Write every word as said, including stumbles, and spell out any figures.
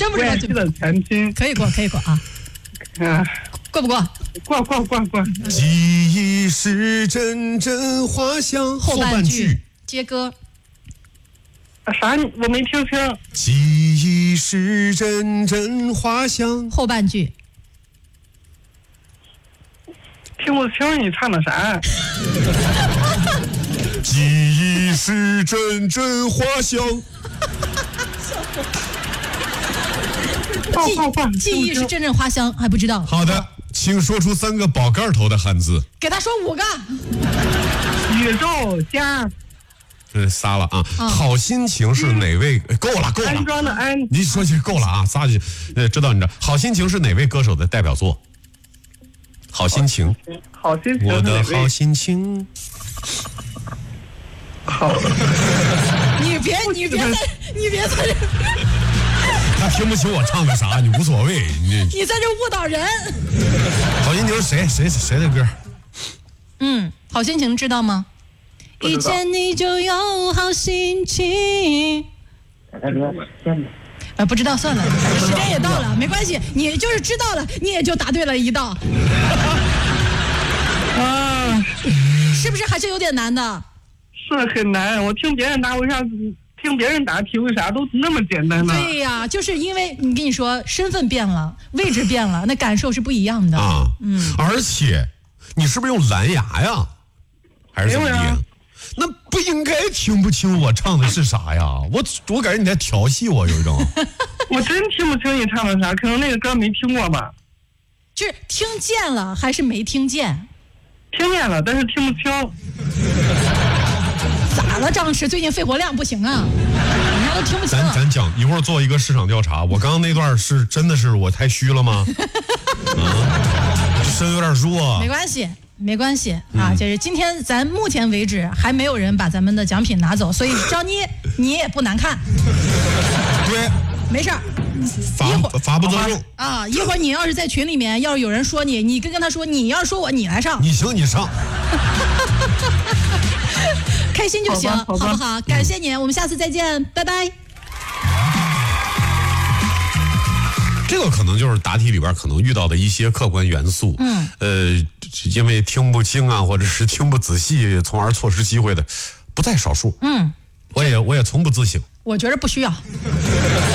真不知道关系的前妻。 可以过，可以过啊。 啊， 过不过？ 过过过过。 记忆是阵阵花香， 后半句接歌。 啊啥？我没听清。 记忆是阵阵花香， 后半句。 听不清你唱的啥？ 记忆是阵阵花香。 记记忆是阵阵花香，还不知道。 好的，请说出三个宝盖头的汉字。 给他说五个。 宇宙家。 这仨了啊！ 嗯、 好心情是哪位？嗯、够了，够了。 安装的安。 你说句够了啊！仨句，呃，知道你知道。好心情是哪位歌手的代表作？好心情。 好心情。 我的好心情。 好。 你别，你别在，你别在这。 他听不清我唱的啥，你无所谓。你你在这误导人。 好心情是谁谁谁的歌？ 嗯，好心情知道吗？一见你就有好心情。呃，不知道算了，时间也到了，没关系，你就是知道了，你也就答对了一道。 啊， 是不是还是有点难的？ 是很难，我听别人答，为啥听别人答题为啥都那么简单呢？ 对呀、啊，就是因为你跟你说，身份变了，位置变了，那感受是不一样的啊。嗯，而且你是不是用蓝牙呀？还是怎么的？那不应该听不清我唱的是啥呀？我我感觉你在调戏我，有一种。 我真听不清你唱的啥，可能那个歌没听过吧。 就是听见了还是没听见？ 听见了，但是听不清。 咋了，张弛？最近肺活量不行啊，人家都听不清了。 咱咱讲一会儿做一个市场调查。我刚刚那段是真的是我太虚了吗？啊，声有点弱。 没关系。没关系啊，就是今天咱目前为止还没有人把咱们的奖品拿走，所以张妮你也不难看。 对， 没事儿， 法法不责众啊。一会儿你要是在群里面，要是有人说你，你跟跟他说，你要是说我，你来上。 你行你上， 开心就行，好, 好, 好不好？感谢你，我们下次再见，拜拜。 这个可能就是答题里边可能遇到的一些客观元素， 嗯， 呃，因为听不清啊，或者是听不仔细，从而错失机会的，不在少数。 嗯， 我也我也从不自省。 我觉得不需要。